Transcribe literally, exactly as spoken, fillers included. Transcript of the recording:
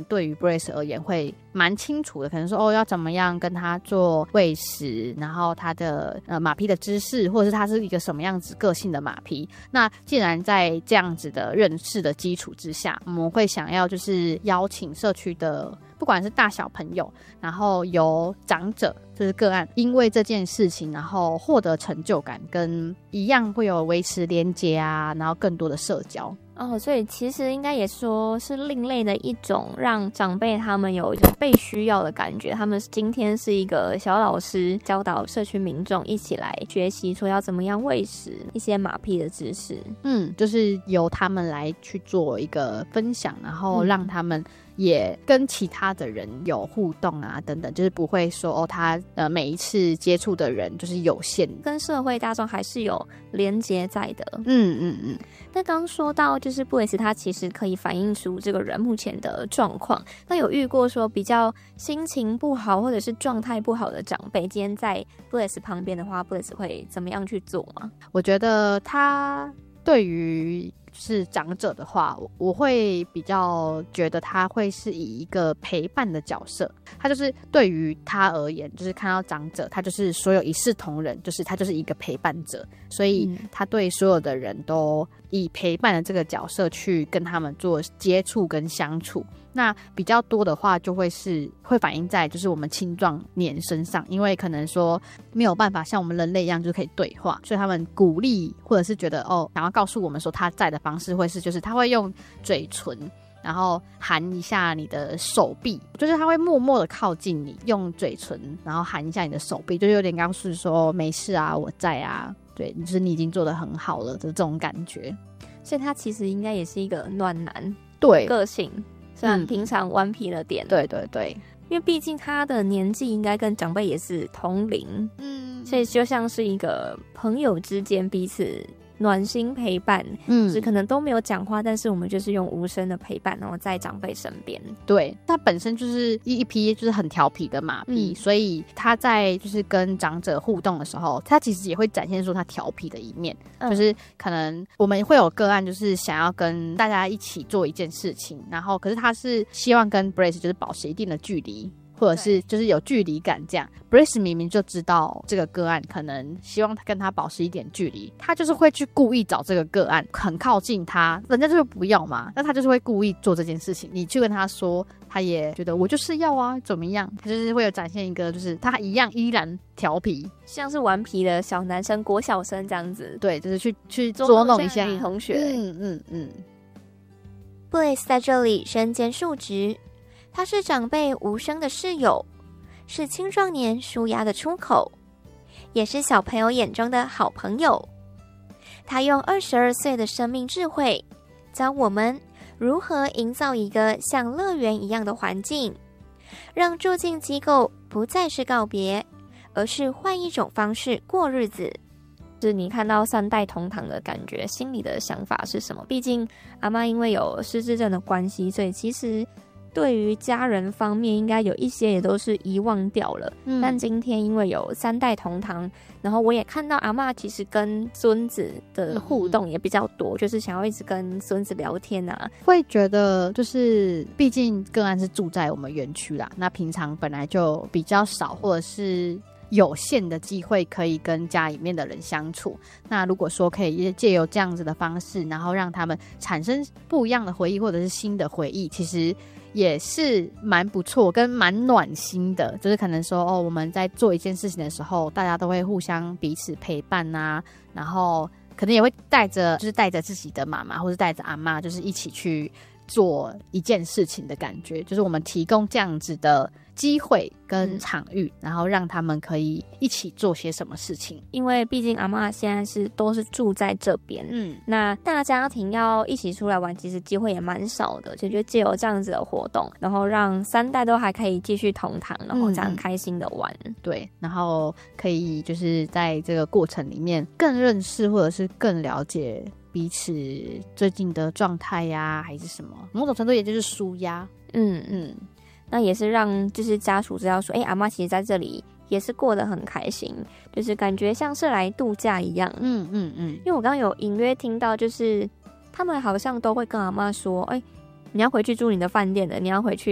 对于 Brace 而言会蛮清楚的，可能说哦要怎么样跟他做喂食，然后他的呃马匹的知识，或者是他是一个什么样子个性的马匹。那既然在这样子的认识的基础之下，我们会想要就是邀请社区的不管是大小朋友，然后由长者就是个案因为这件事情然后获得成就感，跟一样会有维持连结啊，然后更多的社交。 哦，所以其实应该也说是另类的一种让长辈他们有一种被需要的感觉，他们今天是一个小老师教导社区民众一起来学习说要怎么样喂食一些马匹的知识。 嗯，就是由他们来去做一个分享，然后让他们也跟其他的人有互动啊等等，就是不会说哦他呃每一次接触的人就是有限， 跟社会大众还是有连结在的。 嗯嗯嗯。 那刚刚说到就是 Blaze 它其实可以反映出这个人目前的状况，那有遇过说比较心情不好或者是状态不好的长辈，今天在 Blaze 旁边的话 Blaze 会怎么样去做吗？ 我觉得他对于是长者的话，我会比较觉得他会是以一个陪伴的角色，他就是对于他而言，就是看到长者他就是所有一视同仁，就是他就是一个陪伴者，所以他对所有的人都以陪伴的这个角色去跟他们做接触跟相处。那比较多的话就会是会反映在就是我们青壮年身上，因为可能说没有办法像我们人类一样就可以对话，所以他们鼓励或者是觉得哦想要告诉我们说他在的方式会是就是他会用嘴唇然后含一下你的手臂，就是他会默默的靠近你，用嘴唇然后含一下你的手臂，就有点告诉说没事啊我在啊，对，就是你已经做得很好了的这种感觉。 所以他其实应该也是一个暖男， 对， 个性虽然平常顽皮了点、嗯、 对对对， 因为毕竟他的年纪应该跟长辈也是同龄，嗯，所以就像是一个朋友之间彼此暖心陪伴，嗯，就是可能都没有讲话，但是我们就是用无声的陪伴，然后在长辈身边。对， 他本身就是一批就是很调皮的马匹、嗯、所以他在就是跟长者互动的时候，他其实也会展现出他调皮的一面、嗯、就是可能我们会有个案就是想要跟大家一起做一件事情，然后可是他是希望跟 Brace 就是保持一定的距离，或者是就是有距离感这样。 Brace 明明就知道这个个案可能希望他跟他保持一点距离，他就是会去故意找这个个案很靠近他，人家就是不要嘛，那他就是会故意做这件事情，你去跟他说他也觉得我就是要啊怎么样，他就是会有展现一个就是他一样依然调皮， 像是顽皮的小男生国小生这样子。 对，就是去去捉弄一下女同学。 嗯嗯嗯。 Blaze 在这里身兼数职，他是长辈无声的室友，是青壮年抒压的出口，也是小朋友眼中的好朋友。他用二十二岁的生命智慧，教我们如何营造一个像乐园一样的环境，让住进机构不再是告别，而是换一种方式过日子。就是你看到三代同堂的感觉，心里的想法是什么？毕竟阿嬷因为有失智症的关系，所以其实对于家人方面应该有一些也都是遗忘掉了、嗯、但今天因为有三代同堂，然后我也看到阿嬷其实跟孙子的互动也比较多、嗯、就是想要一直跟孙子聊天啊， 会觉得就是毕竟个案是住在我们园区啦，那平常本来就比较少或者是有限的机会可以跟家里面的人相处，那如果说可以借由这样子的方式，然后让他们产生不一样的回忆或者是新的回忆，其实也是蛮不错跟蛮暖心的。就是可能说哦，我们在做一件事情的时候，大家都会互相彼此陪伴啊，然后可能也会带着就是带着自己的妈妈或是带着阿嬷，就是一起去做一件事情的感觉，就是我们提供这样子的机会跟场域、嗯、然后让他们可以一起做些什么事情。 因为毕竟阿嬷现在是都是住在这边，嗯，那大家庭要一起出来玩，其实机会也蛮少的，就觉得藉由这样子的活动，然后让三代都还可以继续同堂，然后这样开心的玩、嗯、 对，然后可以就是在这个过程里面更认识或者是更了解彼此最近的状态呀，还是什么，某种程度也就是抒压。嗯嗯， 那也是让就是家属知道说，哎、欸，阿嬷其实在这里也是过得很开心，就是感觉像是来度假一样。嗯嗯嗯，因为我刚刚有隐约听到，就是他们好像都会跟阿嬷说，哎、欸，你要回去住你的饭店了，你要回去